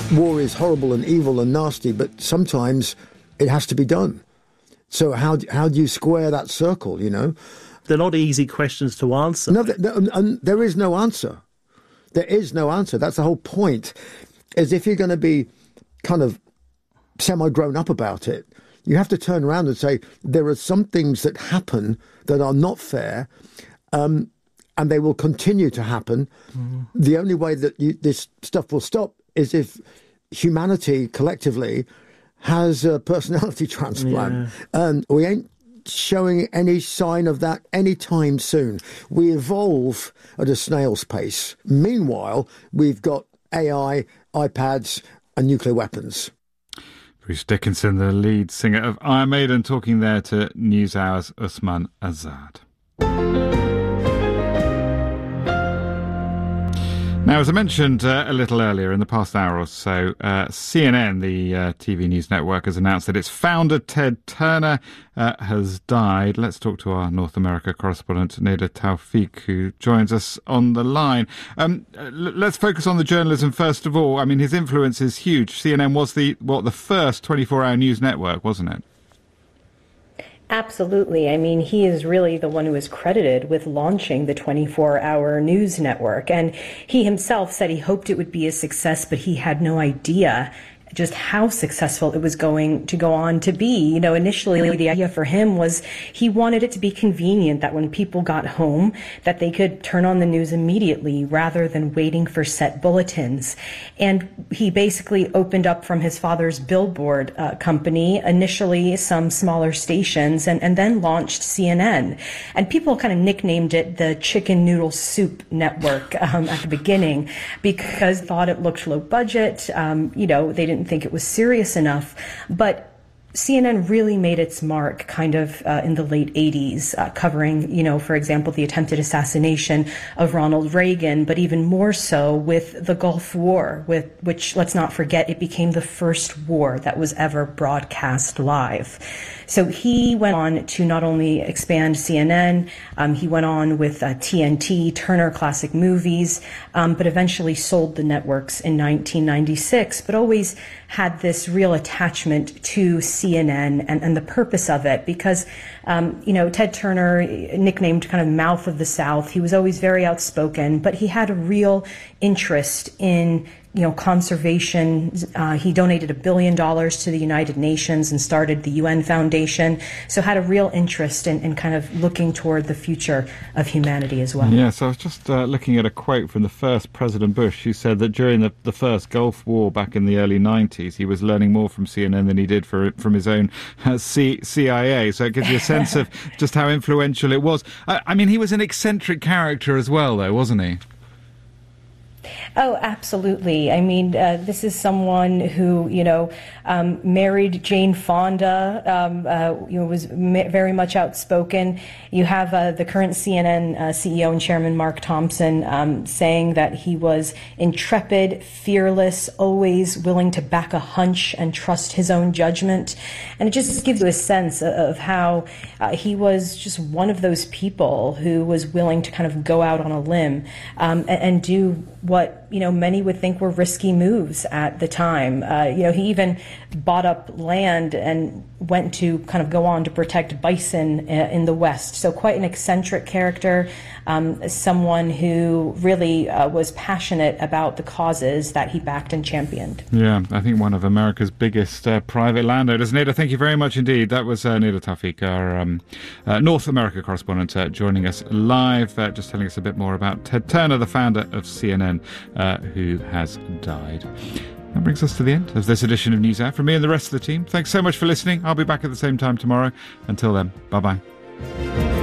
war is horrible and evil and nasty, but sometimes it has to be done. So how do you square that circle, you know? They're not easy questions to answer. No, and there is no answer. There is no answer. That's the whole point, is if you're going to be kind of semi-grown up about it, you have to turn around and say, there are some things that happen that are not fair, and they will continue to happen. Mm-hmm. The only way that this stuff will stop is if humanity collectively has a personality transplant. Yeah. And we ain't showing any sign of that anytime soon. We evolve at a snail's pace. Meanwhile, we've got AI, iPads, and nuclear weapons. Bruce Dickinson, the lead singer of Iron Maiden, talking there to NewsHour's Usman Azad. Now, as I mentioned a little earlier, in the past hour or so, CNN, the TV news network, has announced that its founder, Ted Turner, has died. Let's talk to our North America correspondent, Neda Tawfik, who joins us on the line. Let's focus on the journalism first of all. I mean, his influence is huge. CNN was the first 24-hour news network, wasn't it? Absolutely. I mean, he is really the one who is credited with launching the 24-hour news network. And he himself said he hoped it would be a success, but he had no idea just how successful it was going to go on to be. You know, initially the idea for him was he wanted it to be convenient that when people got home that they could turn on the news immediately rather than waiting for set bulletins. And he basically opened up from his father's billboard company, initially some smaller stations, and then launched CNN. And people kind of nicknamed it the Chicken Noodle Soup Network at the beginning because they thought it looked low budget. You know, they didn't think it was serious enough, but CNN really made its mark kind of in the late 80s, covering, you know, for example, the attempted assassination of Ronald Reagan, but even more so with the Gulf War, with which, let's not forget, it became the first war that was ever broadcast live. So he went on to not only expand CNN, he went on with TNT, Turner Classic Movies, but eventually sold the networks in 1996, but always had this real attachment to CNN and the purpose of it because, you know, Ted Turner, nicknamed kind of Mouth of the South, he was always very outspoken, but he had a real interest in, you know, conservation. He donated $1 billion to the United Nations and started the UN Foundation, so had a real interest in kind of looking toward the future of humanity as well. Yeah, so I was just looking at a quote from the first President Bush, who said that during the first Gulf War back in the early 90s, he was learning more from CNN than he did from his own CIA, so it gives you a sense of just how influential it was. I mean, he was an eccentric character as well, though, wasn't he? Oh, absolutely. I mean, this is someone who, you know, married Jane Fonda, you know, was very much outspoken. You have the current CNN CEO and chairman, Mark Thompson, saying that he was intrepid, fearless, always willing to back a hunch and trust his own judgment. And it just gives you a sense of how he was just one of those people who was willing to kind of go out on a limb and do what, you know, many would think were risky moves at the time. You know, he even bought up land and went to kind of go on to protect bison in the West. So quite an eccentric character, someone who really was passionate about the causes that he backed and championed. Yeah, I think one of America's biggest private landowners. Neda, thank you very much indeed. That was Neda Tawfik, our North America correspondent, joining us live, just telling us a bit more about Ted Turner, the founder of CNN, who has died. That brings us to the end of this edition of NewsHour. From me and the rest of the team, thanks so much for listening. I'll be back at the same time tomorrow. Until then, bye-bye.